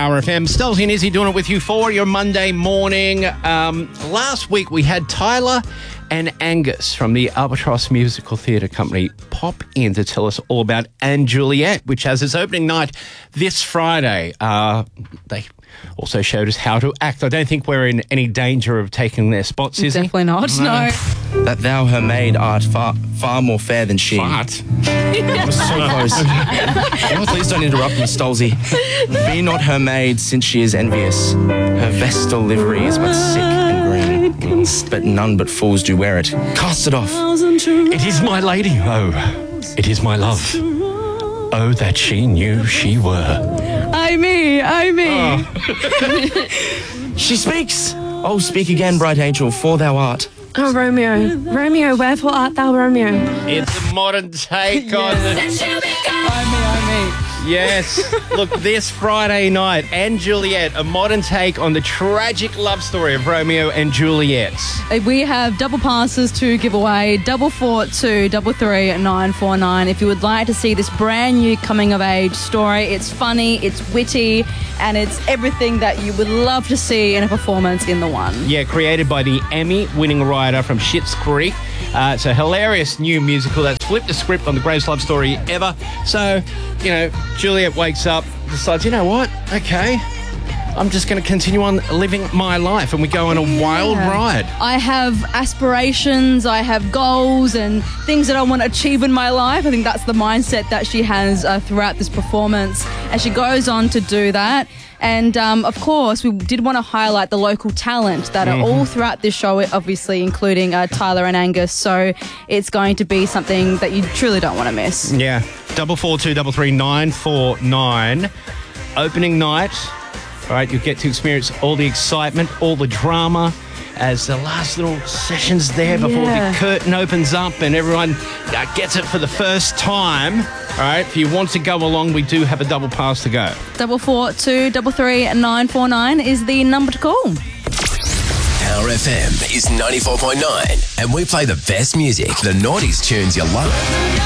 Power FM. Stolzy and Izzy doing it with you for your Monday morning. Last week we had Tyler and Angus from the Albatross Musical Theatre Company pop in to tell us all about & Juliet, which has its opening night this Friday. They also showed us how to act. I don't think we're in any danger of taking their spots, is Definitely not, no. That thou, her maid, art far more fair than she. Fart. I was so close. Oh, please don't interrupt me, Stolzy. Be not her maid, since she is envious. Her vestal livery is but sick and green. But none but fools do wear it. Cast it off. It is my lady, oh, it is my love. Oh, that she knew she were. I me. She speaks. Oh, speak again, bright angel, for thou art. Oh, Romeo, wherefore art thou, Romeo? It's a modern take on the... Yes. Look, this Friday night, & Juliet, a modern take on the tragic love story of Romeo and Juliet. We have double passes to give away, 442 33 949. If you would like to see this brand new coming of age story, it's funny, it's witty, and it's everything that you would love to see in a performance in The One. Yeah, created by the Emmy-winning writer from Schitt's Creek. It's a hilarious new musical that's flipped the script on the greatest love story ever. So, you know, Juliet wakes up, decides, you know what? Okay, I'm just going to continue on living my life, and we go on a wild ride. I have aspirations, I have goals and things that I want to achieve in my life. I think that's the mindset that she has throughout this performance, and she goes on to do that. And, of course, we did want to highlight the local talent that are all throughout this show, obviously, including Tyler and Angus. So it's going to be something that you truly don't want to miss. Yeah. 442 33 949. Opening night. All right, you get to experience all the excitement, all the drama as the last little sessions there before the curtain opens up and everyone gets it for the first time. All right, if you want to go along, we do have a double pass to go. 442 33 949 is the number to call. Power FM is 94.9 and we play the best music, the noughties tunes you love.